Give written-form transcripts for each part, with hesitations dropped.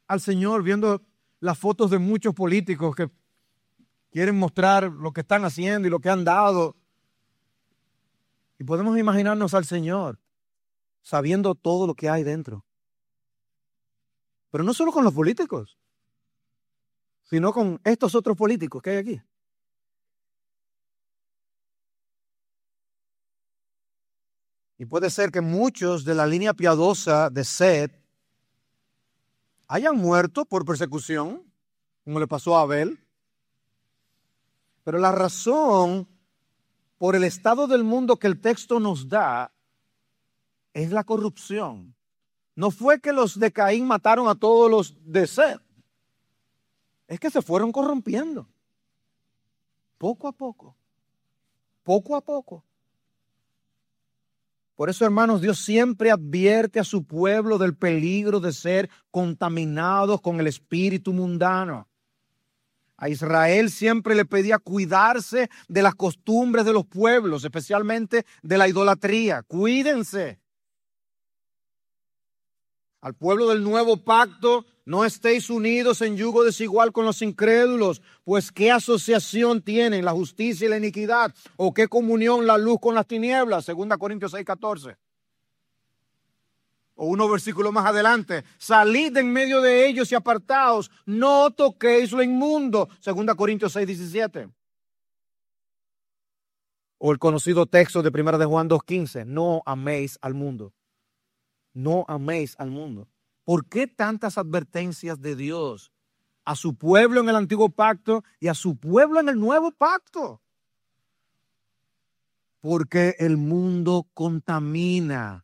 al Señor viendo las fotos de muchos políticos que quieren mostrar lo que están haciendo y lo que han dado. Y podemos imaginarnos al Señor sabiendo todo lo que hay dentro. Pero no solo con los políticos, sino con estos otros políticos que hay aquí. Y puede ser que muchos de la línea piadosa de Seth hayan muerto por persecución, como le pasó a Abel. Pero la razón por el estado del mundo que el texto nos da es la corrupción. No fue que los de Caín mataron a todos los de Seth. Es que se fueron corrompiendo. Poco a poco. Poco a poco. Por eso, hermanos, Dios siempre advierte a su pueblo del peligro de ser contaminados con el espíritu mundano. A Israel siempre le pedía cuidarse de las costumbres de los pueblos, especialmente de la idolatría. Cuídense. Al pueblo del nuevo pacto, no estéis unidos en yugo desigual con los incrédulos, pues ¿qué asociación tienen la justicia y la iniquidad? ¿O qué comunión la luz con las tinieblas? 2 Corintios 6:14. O unos versículos más adelante, salid en medio de ellos y apartaos, no toquéis lo inmundo. 2 Corintios 6:17. O el conocido texto de 1 de Juan 2:15, no améis al mundo. No améis al mundo. ¿Por qué tantas advertencias de Dios a su pueblo en el antiguo pacto y a su pueblo en el nuevo pacto? Porque el mundo contamina.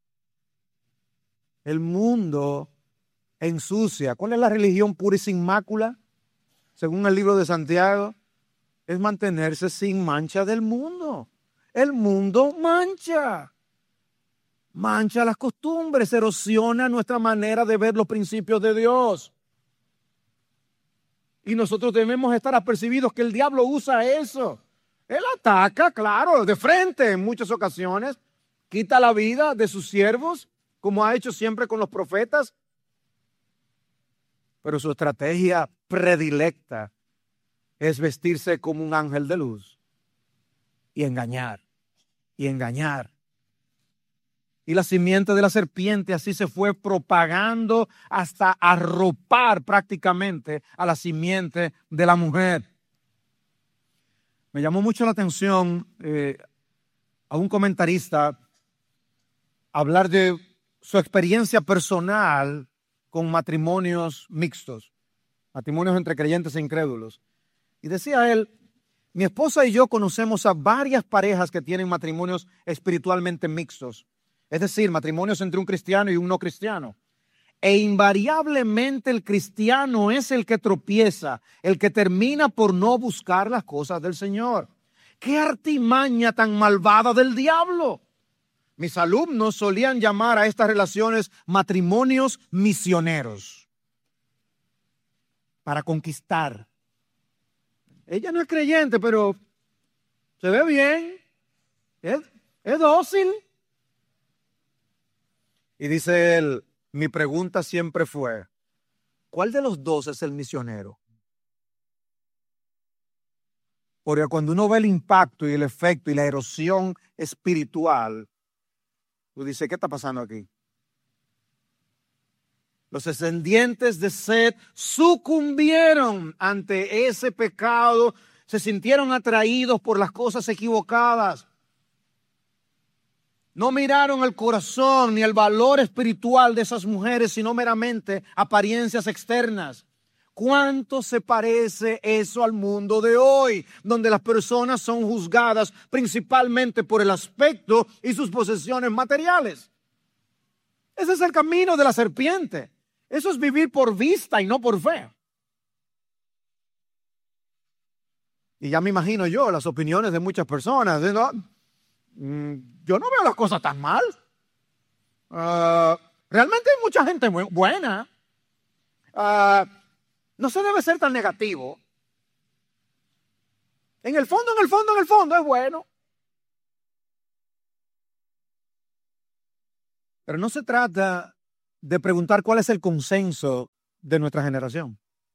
El mundo ensucia. ¿Cuál es la religión pura y sin mácula? Según el libro de Santiago, es mantenerse sin mancha del mundo. El mundo mancha. Mancha las costumbres, erosiona nuestra manera de ver los principios de Dios. Y nosotros debemos estar apercibidos que el diablo usa eso. Él ataca, claro, de frente en muchas ocasiones. Quita la vida de sus siervos, como ha hecho siempre con los profetas. Pero su estrategia predilecta es vestirse como un ángel de luz y engañar, y engañar. Y la simiente de la serpiente así se fue propagando hasta arropar prácticamente a la simiente de la mujer. Me llamó mucho la atención a un comentarista hablar de su experiencia personal con matrimonios mixtos, matrimonios entre creyentes e incrédulos. Y decía él, mi esposa y yo conocemos a varias parejas que tienen matrimonios espiritualmente mixtos. Es decir, matrimonios entre un cristiano y un no cristiano. E invariablemente el cristiano es el que tropieza, el que termina por no buscar las cosas del Señor. ¡Qué artimaña tan malvada del diablo! Mis alumnos solían llamar a estas relaciones matrimonios misioneros para conquistar. Ella no es creyente, pero se ve bien, es dócil. Y dice él, mi pregunta siempre fue, ¿cuál de los dos es el misionero? Porque cuando uno ve el impacto y el efecto y la erosión espiritual, tú dices, ¿qué está pasando aquí? Los descendientes de Seth sucumbieron ante ese pecado, se sintieron atraídos por las cosas equivocadas. No miraron el corazón ni el valor espiritual de esas mujeres, sino meramente apariencias externas. ¿Cuánto se parece eso al mundo de hoy, donde las personas son juzgadas principalmente por el aspecto y sus posesiones materiales? Ese es el camino de la serpiente. Eso es vivir por vista y no por fe. Y ya me imagino yo las opiniones de muchas personas. ¿No? Yo no veo las cosas tan mal. Realmente hay mucha gente muy buena. No se debe ser tan negativo. En el fondo es bueno. Pero no se trata de preguntar cuál es el consenso de nuestra generación.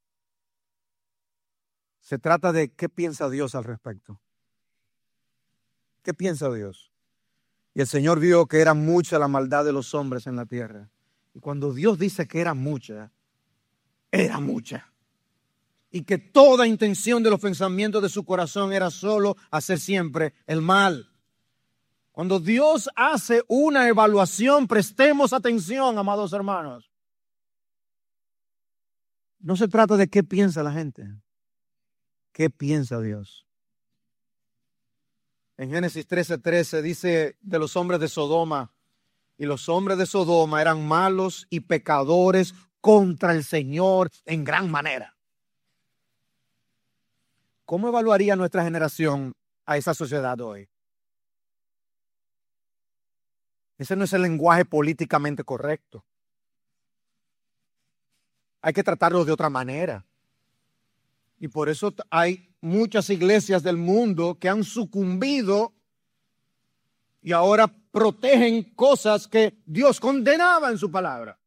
Se trata de qué piensa Dios al respecto. ¿Qué piensa Dios? Y el Señor vio que era mucha la maldad de los hombres en la tierra. Y cuando Dios dice que era mucha, era mucha. Y que toda intención de los pensamientos de su corazón era solo hacer siempre el mal. Cuando Dios hace una evaluación, prestemos atención, amados hermanos. No se trata de qué piensa la gente. ¿Qué piensa Dios? En Génesis 13:13 dice de los hombres de Sodoma, y los hombres de Sodoma eran malos y pecadores contra el Señor en gran manera. ¿Cómo evaluaría nuestra generación a esa sociedad hoy? Ese no es el lenguaje políticamente correcto. Hay que tratarlo de otra manera. Y por eso hay muchas iglesias del mundo que han sucumbido y ahora protegen cosas que Dios condenaba en su palabra.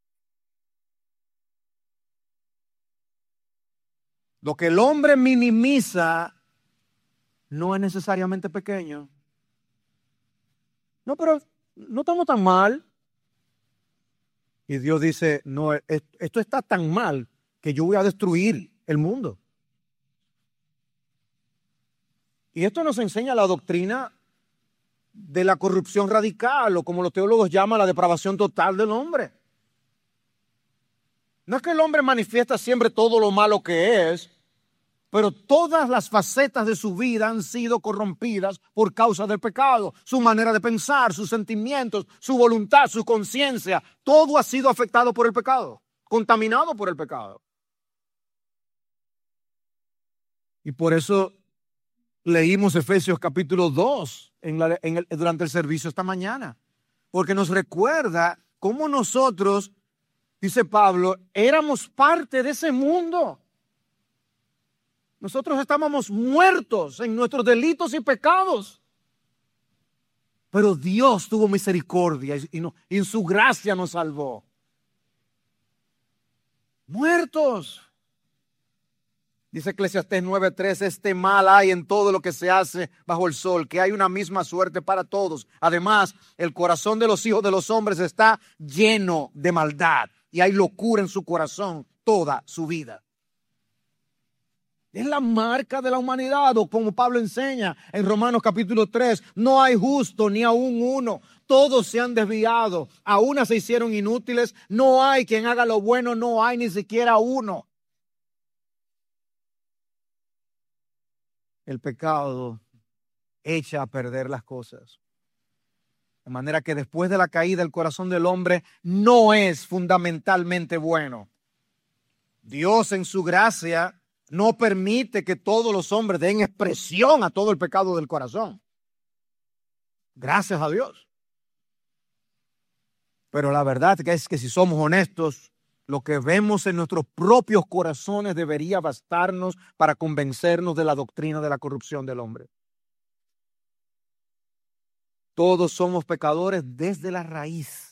Lo que el hombre minimiza no es necesariamente pequeño. No, pero no estamos tan mal. Y Dios dice, no, esto está tan mal que yo voy a destruir el mundo. Y esto nos enseña la doctrina de la corrupción radical, o como los teólogos llaman, la depravación total del hombre. No es que el hombre manifiesta siempre todo lo malo que es, pero todas las facetas de su vida han sido corrompidas por causa del pecado. Su manera de pensar, sus sentimientos, su voluntad, su conciencia, todo ha sido afectado por el pecado, contaminado por el pecado. Y por eso leímos Efesios capítulo 2 durante el servicio esta mañana, porque nos recuerda cómo nosotros, dice Pablo, éramos parte de ese mundo. Nosotros estábamos muertos en nuestros delitos y pecados, pero Dios tuvo misericordia y en su gracia nos salvó. Muertos. Dice Eclesiastés 9:3, este mal hay en todo lo que se hace bajo el sol, que hay una misma suerte para todos. Además, el corazón de los hijos de los hombres está lleno de maldad y hay locura en su corazón toda su vida. Es la marca de la humanidad, o como Pablo enseña en Romanos capítulo 3, no hay justo ni aún uno, todos se han desviado, a una se hicieron inútiles, no hay quien haga lo bueno, no hay ni siquiera uno. El pecado echa a perder las cosas. De manera que después de la caída, el corazón del hombre no es fundamentalmente bueno. Dios en su gracia no permite que todos los hombres den expresión a todo el pecado del corazón. Gracias a Dios. Pero la verdad es que si somos honestos, lo que vemos en nuestros propios corazones debería bastarnos para convencernos de la doctrina de la corrupción del hombre. Todos somos pecadores desde la raíz.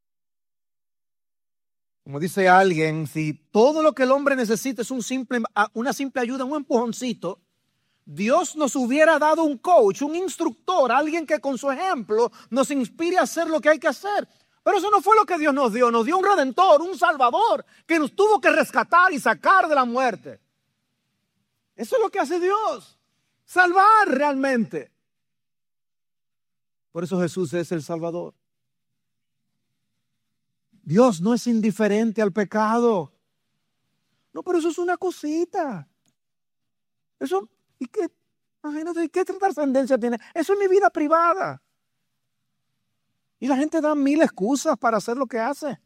Como dice alguien, si todo lo que el hombre necesita es una simple ayuda, un empujoncito, Dios nos hubiera dado un coach, un instructor, alguien que con su ejemplo nos inspire a hacer lo que hay que hacer. Pero eso no fue lo que Dios nos dio un redentor, un salvador, que nos tuvo que rescatar y sacar de la muerte. Eso es lo que hace Dios, salvar realmente. Por eso Jesús es el Salvador. Dios no es indiferente al pecado. No, pero eso es una cosita. Eso, ¿y qué? Imagínate, ¿qué trascendencia tiene? Eso es mi vida privada. Y la gente da mil excusas para hacer lo que hace.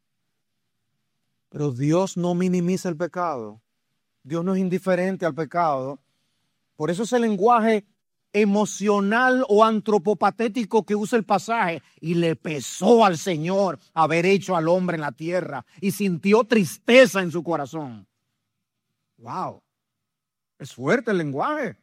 Pero Dios no minimiza el pecado. Dios no es indiferente al pecado. Por eso ese lenguaje emocional o antropopatético que usa el pasaje, y le pesó al Señor haber hecho al hombre en la tierra y sintió tristeza en su corazón. Wow, es fuerte el lenguaje.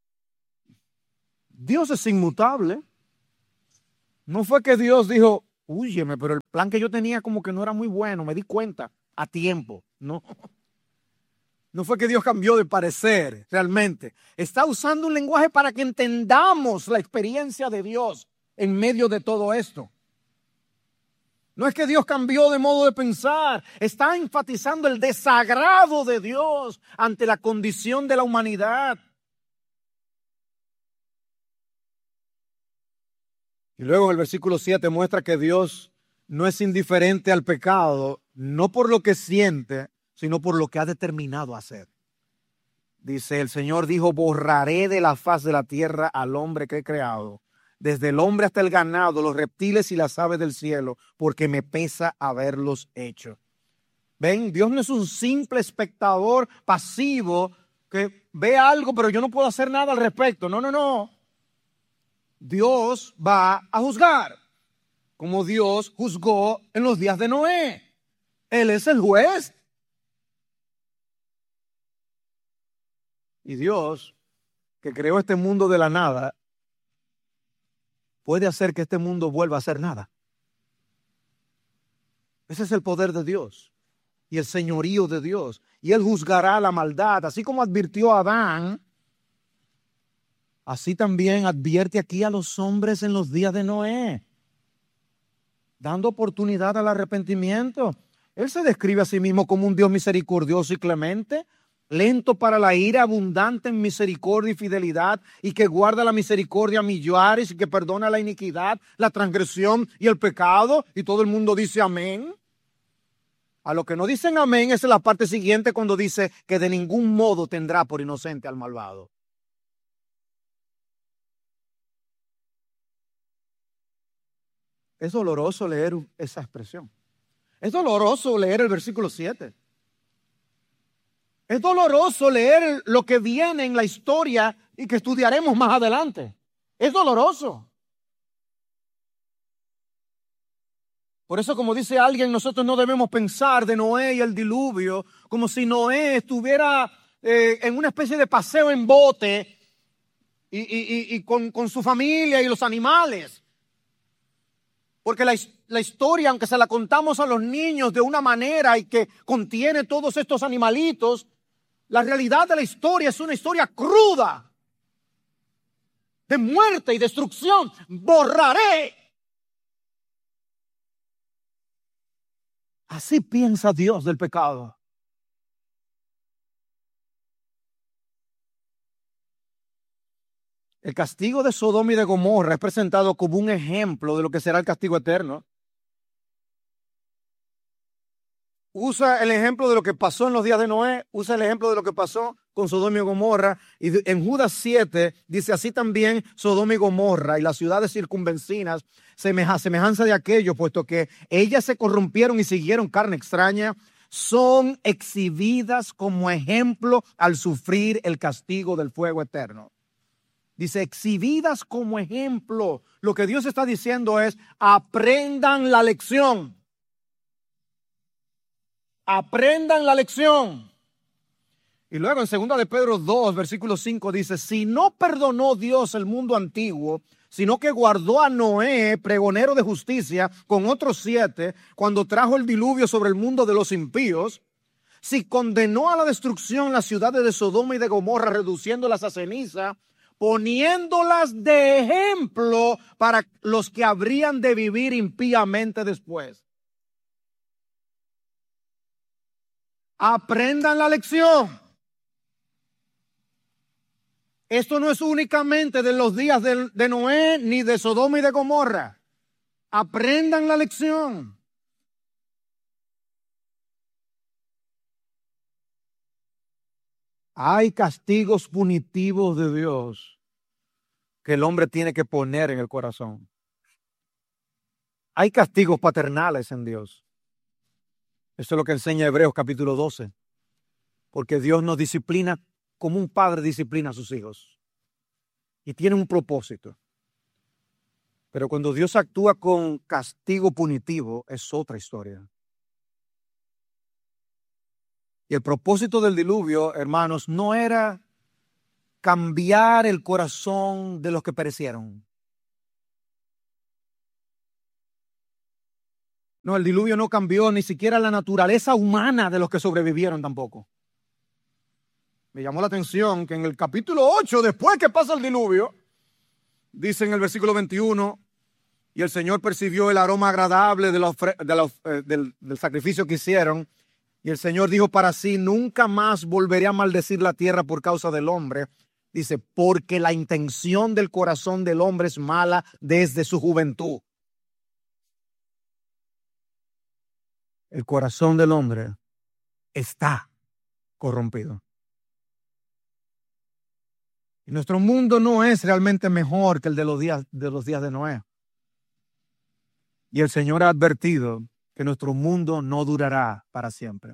Dios es inmutable. No fue que Dios dijo, Úyeme, pero el plan que yo tenía como que no era muy bueno, me di cuenta a tiempo. No, no fue que Dios cambió de parecer realmente. Está usando un lenguaje para que entendamos la experiencia de Dios en medio de todo esto. No es que Dios cambió de modo de pensar, está enfatizando el desagrado de Dios ante la condición de la humanidad. Y luego en el versículo 7 muestra que Dios no es indiferente al pecado, no por lo que siente, sino por lo que ha determinado hacer. Dice, el Señor dijo, borraré de la faz de la tierra al hombre que he creado, desde el hombre hasta el ganado, los reptiles y las aves del cielo, porque me pesa haberlos hecho. ¿Ven? Dios no es un simple espectador pasivo que ve algo, pero yo no puedo hacer nada al respecto. No, no, no. Dios va a juzgar, como Dios juzgó en los días de Noé. Él es el juez. Y Dios, que creó este mundo de la nada, puede hacer que este mundo vuelva a ser nada. Ese es el poder de Dios y el señorío de Dios. Y Él juzgará la maldad, así como advirtió a Adán. Así también advierte aquí a los hombres en los días de Noé, dando oportunidad al arrepentimiento. Él se describe a sí mismo como un Dios misericordioso y clemente, lento para la ira, abundante en misericordia y fidelidad, y que guarda la misericordia a millares y que perdona la iniquidad, la transgresión y el pecado. Y todo el mundo dice amén. A lo que no dicen amén es la parte siguiente, cuando dice que de ningún modo tendrá por inocente al malvado. Es doloroso leer esa expresión. Es doloroso leer el versículo 7. Es doloroso leer lo que viene en la historia y que estudiaremos más adelante. Es doloroso. Por eso, como dice alguien, nosotros no debemos pensar de Noé y el diluvio como si Noé estuviera en una especie de paseo en bote y con su familia y los animales. Porque la historia, aunque se la contamos a los niños de una manera y que contiene todos estos animalitos, la realidad de la historia es una historia cruda, de muerte y destrucción. Borraré. Así piensa Dios del pecado. El castigo de Sodoma y de Gomorra es presentado como un ejemplo de lo que será el castigo eterno. Usa el ejemplo de lo que pasó en los días de Noé, usa el ejemplo de lo que pasó con Sodoma y Gomorra. Y en Judas 7 dice, así también Sodoma y Gomorra y las ciudades circunvecinas, semejanza de aquello, puesto que ellas se corrompieron y siguieron carne extraña, son exhibidas como ejemplo al sufrir el castigo del fuego eterno. Dice, exhibidas como ejemplo. Lo que Dios está diciendo es, aprendan la lección. Aprendan la lección. Y luego en 2 de Pedro 2, versículo 5 dice, si no perdonó Dios el mundo antiguo, sino que guardó a Noé, pregonero de justicia, con otros 7, cuando trajo el diluvio sobre el mundo de los impíos, si condenó a la destrucción las ciudades de Sodoma y de Gomorra, reduciéndolas a ceniza, poniéndolas de ejemplo para los que habrían de vivir impíamente después. Aprendan la lección. Esto no es únicamente de los días de Noé ni de Sodoma y de Gomorra. Aprendan la lección. Hay castigos punitivos de Dios que el hombre tiene que poner en el corazón. Hay castigos paternales en Dios. Eso es lo que enseña Hebreos capítulo 12. Porque Dios nos disciplina como un padre disciplina a sus hijos. Y tiene un propósito. Pero cuando Dios actúa con castigo punitivo, es otra historia. Y el propósito del diluvio, hermanos, no era cambiar el corazón de los que perecieron. No, el diluvio no cambió ni siquiera la naturaleza humana de los que sobrevivieron tampoco. Me llamó la atención que en el capítulo 8, después que pasa el diluvio, dice en el versículo 21, y el Señor percibió el aroma agradable del sacrificio que hicieron, y el Señor dijo para sí, nunca más volveré a maldecir la tierra por causa del hombre. Dice, porque la intención del corazón del hombre es mala desde su juventud. El corazón del hombre está corrompido. Y nuestro mundo no es realmente mejor que el de los días de Noé. Y el Señor ha advertido que nuestro mundo no durará para siempre.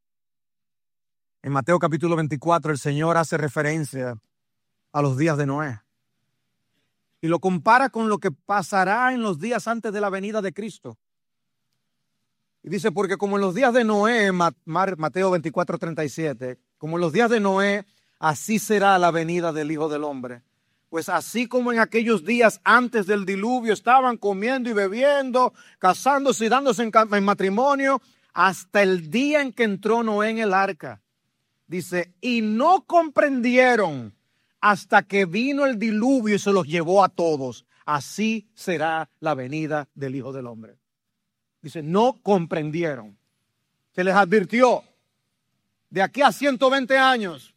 En Mateo capítulo 24, el Señor hace referencia a los días de Noé y lo compara con lo que pasará en los días antes de la venida de Cristo. Y dice, porque como en los días de Noé, Mateo 24:37, como en los días de Noé, así será la venida del Hijo del Hombre. Pues así como en aquellos días antes del diluvio estaban comiendo y bebiendo, casándose y dándose en matrimonio, hasta el día en que entró Noé en el arca. Dice, y no comprendieron hasta que vino el diluvio y se los llevó a todos. Así será la venida del Hijo del Hombre. Dice, no comprendieron. Se les advirtió de aquí a 120 años.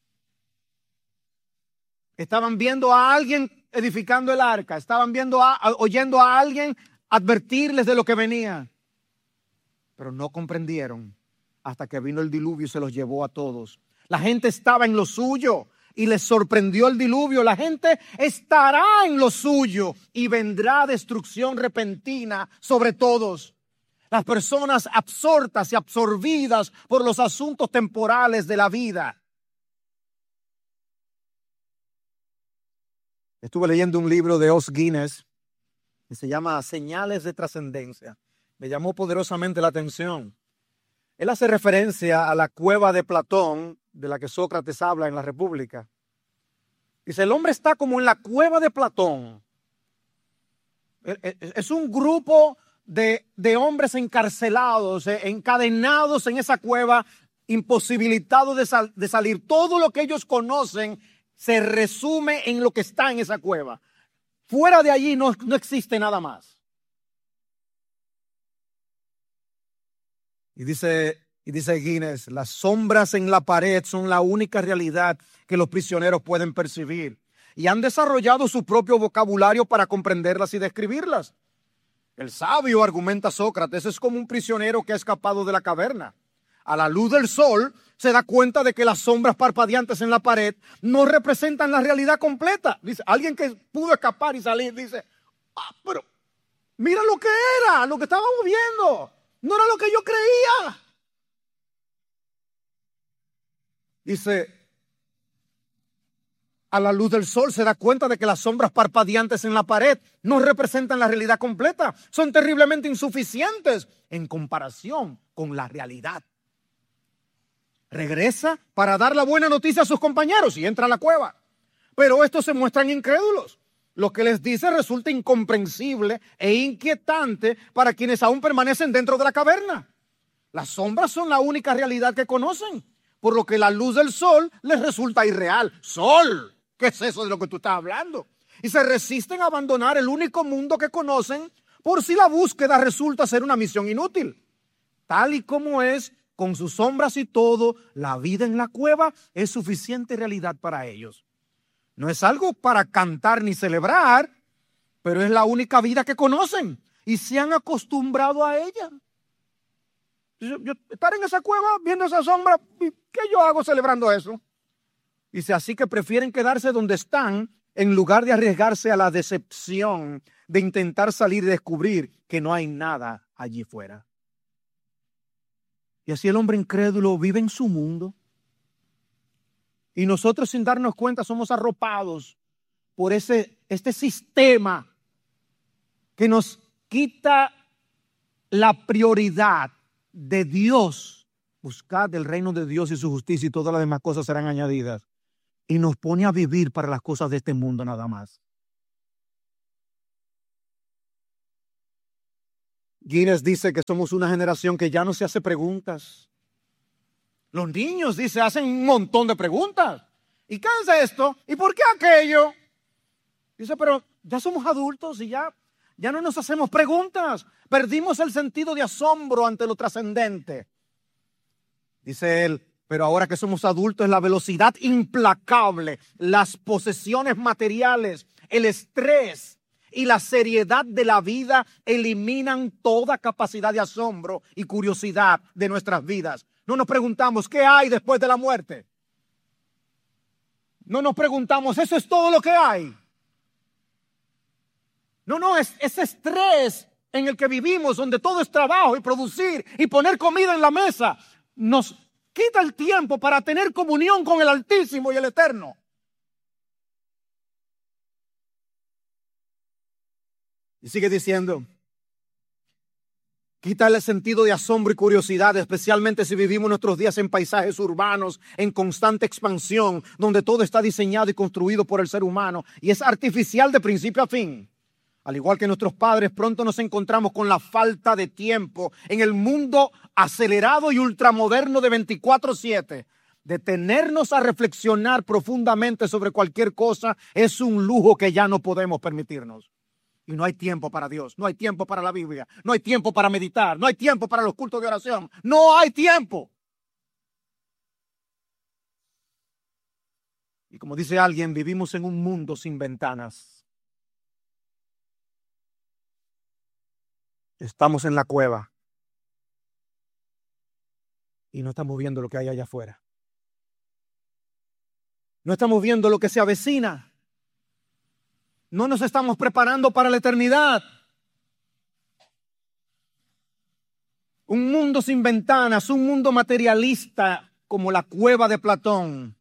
Estaban viendo a alguien edificando el arca. Estaban oyendo a alguien advertirles de lo que venía. Pero no comprendieron hasta que vino el diluvio y se los llevó a todos. La gente estaba en lo suyo y les sorprendió el diluvio. La gente estará en lo suyo y vendrá destrucción repentina sobre todos. Las personas absortas y absorbidas por los asuntos temporales de la vida. Estuve leyendo un libro de Os Guinness que se llama Señales de Trascendencia. Me llamó poderosamente la atención. Él hace referencia a la cueva de Platón, de la que Sócrates habla en la República. Dice, el hombre está como en la cueva de Platón. Es un grupo de hombres encarcelados, encadenados en esa cueva, imposibilitados de salir. Todo lo que ellos conocen se resume en lo que está en esa cueva. Fuera de allí no existe nada más. Y dice Guinness, las sombras en la pared son la única realidad que los prisioneros pueden percibir. Y han desarrollado su propio vocabulario para comprenderlas y describirlas. El sabio, argumenta Sócrates, es como un prisionero que ha escapado de la caverna. A la luz del sol se da cuenta de que las sombras parpadeantes en la pared no representan la realidad completa. Dice, alguien que pudo escapar y salir dice, pero mira lo que era, lo que estábamos viendo. No era lo que yo creía. Dice, a la luz del sol se da cuenta de que las sombras parpadeantes en la pared no representan la realidad completa. Son terriblemente insuficientes en comparación con la realidad. Regresa para dar la buena noticia a sus compañeros y entra a la cueva. Pero estos se muestran incrédulos. Lo que les dice resulta incomprensible e inquietante para quienes aún permanecen dentro de la caverna. Las sombras son la única realidad que conocen, por lo que la luz del sol les resulta irreal. ¡Sol! ¿Qué es eso de lo que tú estás hablando? Y se resisten a abandonar el único mundo que conocen por si la búsqueda resulta ser una misión inútil. Tal y como es, con sus sombras y todo, la vida en la cueva es suficiente realidad para ellos. No es algo para cantar ni celebrar, pero es la única vida que conocen y se han acostumbrado a ella. Yo estar en esa cueva viendo esa sombra, ¿qué yo hago celebrando eso? Dice, así que prefieren quedarse donde están en lugar de arriesgarse a la decepción de intentar salir y descubrir que no hay nada allí fuera. Y así el hombre incrédulo vive en su mundo. Y nosotros sin darnos cuenta somos arropados por este sistema que nos quita la prioridad de Dios. Buscad el reino de Dios y su justicia y todas las demás cosas serán añadidas. Y nos pone a vivir para las cosas de este mundo nada más. Guinness dice que somos una generación que ya no se hace preguntas. Los niños, dice, hacen un montón de preguntas. ¿Y qué es esto? ¿Y por qué aquello? Dice, pero ya somos adultos y ya no nos hacemos preguntas. Perdimos el sentido de asombro ante lo trascendente. Dice él, pero ahora que somos adultos, la velocidad implacable, las posesiones materiales, el estrés y la seriedad de la vida eliminan toda capacidad de asombro y curiosidad de nuestras vidas. No nos preguntamos, ¿qué hay después de la muerte? No nos preguntamos, ¿eso es todo lo que hay? No, es ese estrés en el que vivimos, donde todo es trabajo y producir y poner comida en la mesa, nos quita el tiempo para tener comunión con el Altísimo y el Eterno. Y sigue diciendo, quita el sentido de asombro y curiosidad, especialmente si vivimos nuestros días en paisajes urbanos en constante expansión, donde todo está diseñado y construido por el ser humano y es artificial de principio a fin. Al igual que nuestros padres, pronto nos encontramos con la falta de tiempo en el mundo acelerado y ultramoderno de 24/7. Detenernos a reflexionar profundamente sobre cualquier cosa es un lujo que ya no podemos permitirnos. Y no hay tiempo para Dios, no hay tiempo para la Biblia, no hay tiempo para meditar, no hay tiempo para los cultos de oración, no hay tiempo. Y como dice alguien, vivimos en un mundo sin ventanas. Estamos en la cueva y no estamos viendo lo que hay allá afuera. No estamos viendo lo que se avecina. No nos estamos preparando para la eternidad. Un mundo sin ventanas, un mundo materialista como la cueva de Platón.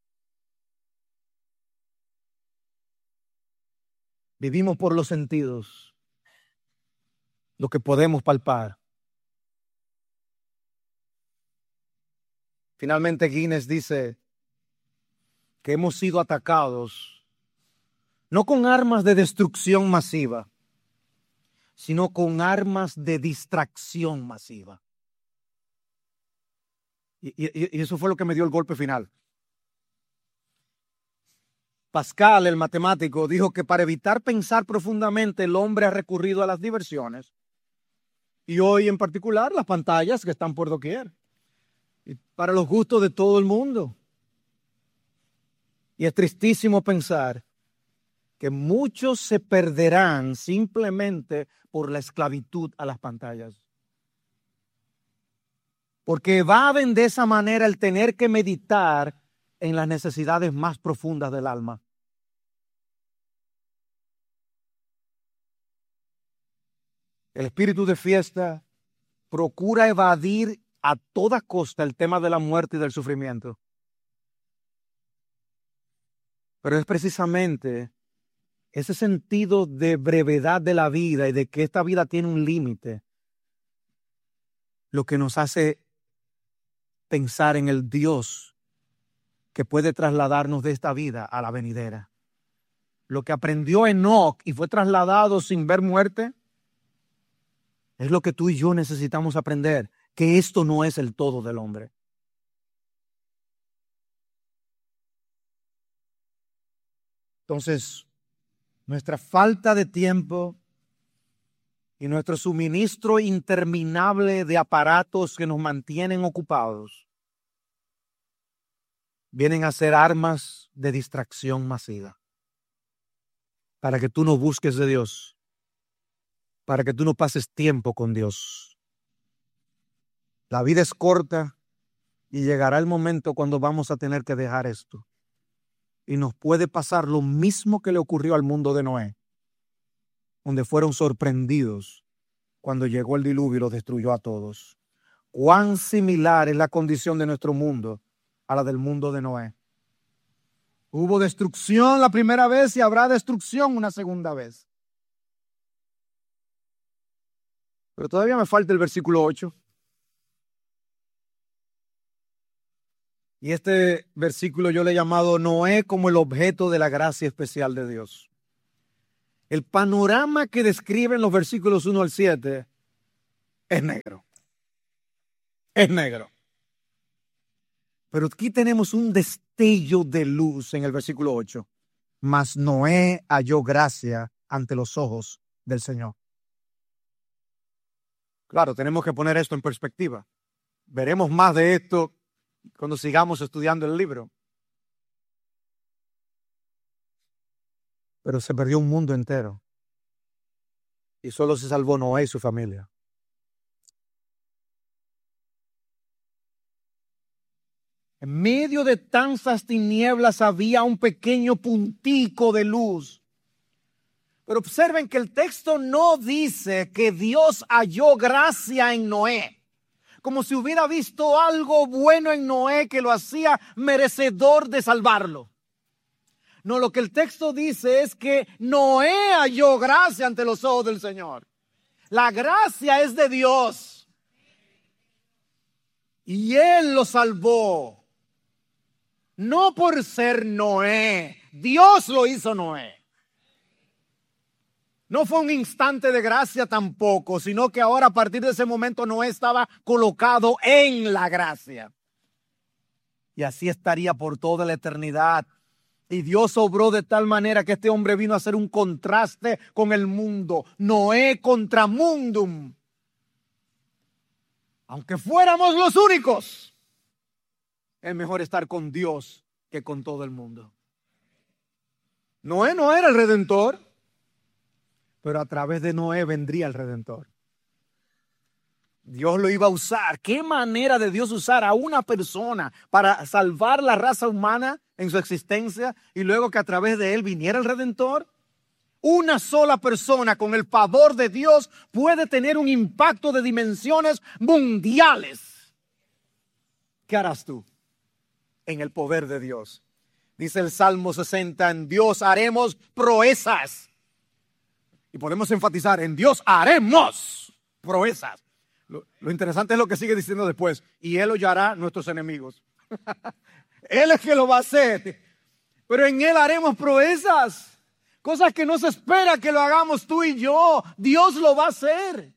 Vivimos por los sentidos, lo que podemos palpar. Finalmente Guinness dice que hemos sido atacados no con armas de destrucción masiva, sino con armas de distracción masiva. Y eso fue lo que me dio el golpe final. Pascal, el matemático, dijo que para evitar pensar profundamente el hombre ha recurrido a las diversiones. Y hoy en particular las pantallas que están por doquier. Y para los gustos de todo el mundo. Y es tristísimo pensar que muchos se perderán simplemente por la esclavitud a las pantallas. Porque evaden de esa manera el tener que meditar en las necesidades más profundas del alma. El espíritu de fiesta procura evadir a toda costa el tema de la muerte y del sufrimiento. Pero es precisamente ese sentido de brevedad de la vida y de que esta vida tiene un límite lo que nos hace pensar en el Dios que puede trasladarnos de esta vida a la venidera. Lo que aprendió Enoc y fue trasladado sin ver muerte es lo que tú y yo necesitamos aprender, que esto no es el todo del hombre. Entonces, nuestra falta de tiempo y nuestro suministro interminable de aparatos que nos mantienen ocupados vienen a ser armas de distracción masiva para que tú no busques de Dios, para que tú no pases tiempo con Dios. La vida es corta y llegará el momento cuando vamos a tener que dejar esto. Y nos puede pasar lo mismo que le ocurrió al mundo de Noé, donde fueron sorprendidos cuando llegó el diluvio y los destruyó a todos. Cuán similar es la condición de nuestro mundo a la del mundo de Noé. Hubo destrucción la primera vez y habrá destrucción una segunda vez. Pero todavía me falta el versículo 8. Y este versículo yo le he llamado Noé como el objeto de la gracia especial de Dios. El panorama que describen los versículos 1 al 7 es negro. Es negro. Pero aquí tenemos un destello de luz en el versículo 8. Mas Noé halló gracia ante los ojos del Señor. Claro, tenemos que poner esto en perspectiva. Veremos más de esto cuando sigamos estudiando el libro. Pero se perdió un mundo entero. Y solo se salvó Noé y su familia. En medio de tantas tinieblas había un pequeño puntico de luz. Pero observen que el texto no dice que Dios halló gracia en Noé, como si hubiera visto algo bueno en Noé que lo hacía merecedor de salvarlo. No, lo que el texto dice es que Noé halló gracia ante los ojos del Señor. La gracia es de Dios. Y Él lo salvó. No por ser Noé. Dios lo hizo Noé. No fue un instante de gracia tampoco, sino que ahora a partir de ese momento Noé estaba colocado en la gracia. Y así estaría por toda la eternidad. Y Dios obró de tal manera que este hombre vino a hacer un contraste con el mundo. Noé contra mundum. Aunque fuéramos los únicos, es mejor estar con Dios que con todo el mundo. Noé no era el Redentor, pero a través de Noé vendría el Redentor. Dios lo iba a usar. ¿Qué manera de Dios usar a una persona para salvar la raza humana en su existencia y luego que a través de él viniera el Redentor? Una sola persona con el favor de Dios puede tener un impacto de dimensiones mundiales. ¿Qué harás tú en el poder de Dios? Dice el Salmo 60, en Dios haremos proezas. Y podemos enfatizar, en Dios haremos proezas. Lo interesante es lo que sigue diciendo después. Y Él hollará nuestros enemigos. Él es que lo va a hacer. Pero en Él haremos proezas. Cosas que no se espera que lo hagamos tú y yo. Dios lo va a hacer.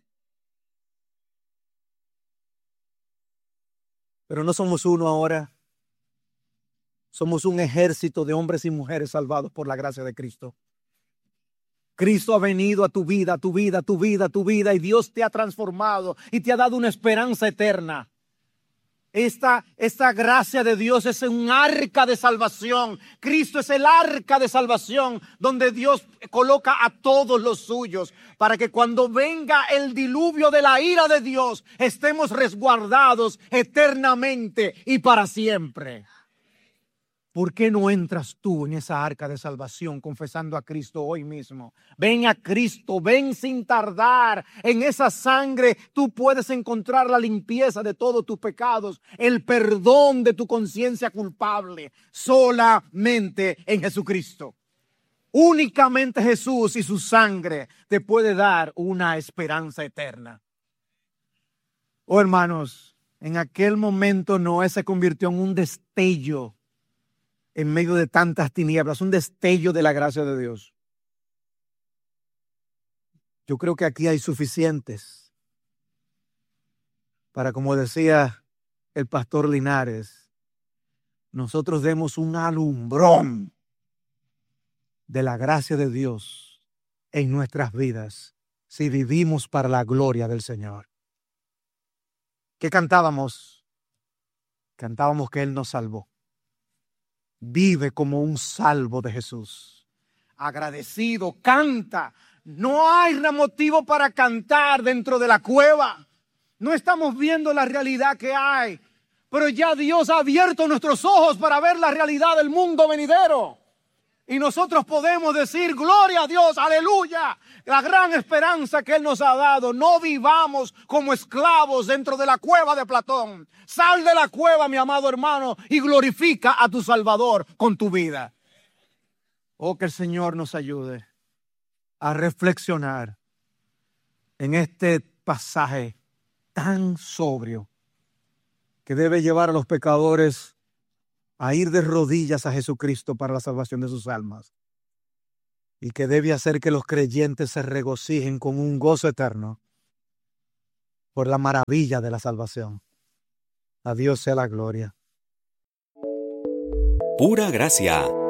Pero no somos uno ahora. Somos un ejército de hombres y mujeres salvados por la gracia de Cristo. Cristo ha venido a tu vida, a tu vida, a tu vida, a tu vida, y Dios te ha transformado y te ha dado una esperanza eterna. Esta gracia de Dios es un arca de salvación. Cristo es el arca de salvación donde Dios coloca a todos los suyos para que cuando venga el diluvio de la ira de Dios estemos resguardados eternamente y para siempre. ¿Por qué no entras tú en esa arca de salvación confesando a Cristo hoy mismo? Ven a Cristo, ven sin tardar. En esa sangre tú puedes encontrar la limpieza de todos tus pecados, el perdón de tu conciencia culpable, solamente en Jesucristo. Únicamente Jesús y su sangre te puede dar una esperanza eterna. Oh, hermanos, en aquel momento Noé se convirtió en un destello en medio de tantas tinieblas, un destello de la gracia de Dios. Yo creo que aquí hay suficientes para, como decía el pastor Linares, nosotros demos un alumbrón de la gracia de Dios en nuestras vidas si vivimos para la gloria del Señor. ¿Qué cantábamos? Cantábamos que Él nos salvó. Vive como un salvo de Jesús. Agradecido, canta. No hay motivo para cantar dentro de la cueva. No estamos viendo la realidad que hay. Pero ya Dios ha abierto nuestros ojos para ver la realidad del mundo venidero. Y nosotros podemos decir, gloria a Dios, aleluya. La gran esperanza que Él nos ha dado. No vivamos como esclavos dentro de la cueva de Platón. Sal de la cueva, mi amado hermano, y glorifica a tu Salvador con tu vida. Oh, que el Señor nos ayude a reflexionar en este pasaje tan sobrio que debe llevar a los pecadores a ir de rodillas a Jesucristo para la salvación de sus almas, y que debe hacer que los creyentes se regocijen con un gozo eterno por la maravilla de la salvación. A Dios sea la gloria. Pura Gracia.